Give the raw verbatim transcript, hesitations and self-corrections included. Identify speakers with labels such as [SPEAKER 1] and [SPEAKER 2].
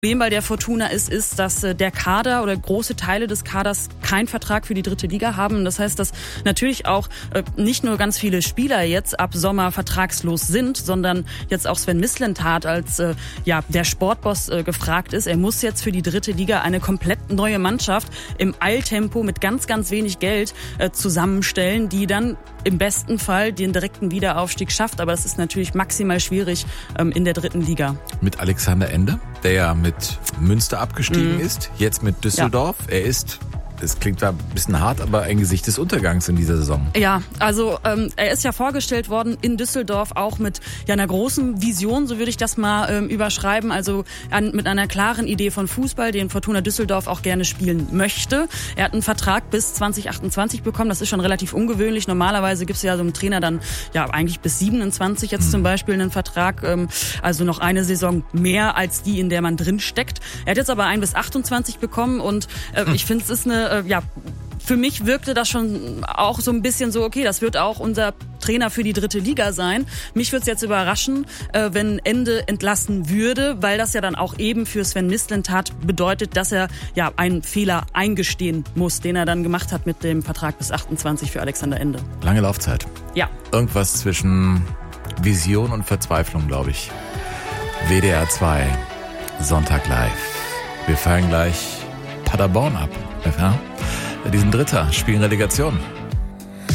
[SPEAKER 1] Problem bei der Fortuna ist, ist, dass äh, der Kader oder große Teile des Kaders keinen Vertrag für die dritte Liga haben. Das heißt, dass natürlich auch äh, nicht nur ganz viele Spieler jetzt ab Sommer vertragslos sind, sondern jetzt auch Sven Mislintat als äh, ja der Sportboss äh, gefragt ist. Er muss jetzt für die dritte Liga eine komplett neue Mannschaft im Eiltempo mit ganz, ganz wenig Geld äh, zusammenstellen, die dann im besten Fall den direkten Wiederaufstieg schafft. Aber das ist natürlich maximal schwierig ähm, in der dritten Liga.
[SPEAKER 2] Mit Alexander Ende, der ja mit Münster abgestiegen mhm. ist, jetzt mit Düsseldorf. Ja. Er ist, es klingt zwar ein bisschen hart, aber ein Gesicht des Untergangs in dieser Saison.
[SPEAKER 1] Ja, also ähm, er ist ja vorgestellt worden in Düsseldorf auch mit ja einer großen Vision, so würde ich das mal ähm, überschreiben, also an, mit einer klaren Idee von Fußball, den Fortuna Düsseldorf auch gerne spielen möchte. Er hat einen Vertrag bis zwanzig achtundzwanzig bekommen, das ist schon relativ ungewöhnlich. Normalerweise gibt es ja so einem Trainer dann ja eigentlich bis siebenundzwanzig jetzt mhm. zum Beispiel einen Vertrag, ähm, also noch eine Saison mehr als die, in der man drin steckt. Er hat jetzt aber einen bis achtundzwanzig bekommen und äh, mhm. ich finde, es ist eine ja, für mich wirkte das schon auch so ein bisschen so, okay, das wird auch unser Trainer für die dritte Liga sein. Mich würde es jetzt überraschen, äh, wenn Ende entlassen würde, weil das ja dann auch eben für Sven Mislintat bedeutet, dass er ja einen Fehler eingestehen muss, den er dann gemacht hat mit dem Vertrag bis achtundzwanzig für Alexander Ende.
[SPEAKER 2] Lange Laufzeit.
[SPEAKER 1] Ja.
[SPEAKER 2] Irgendwas zwischen Vision und Verzweiflung, glaube ich. W D R zwei, Sonntag live. Wir feiern gleich Paderborn ab. Ja, die sind Dritter, spielen Relegation.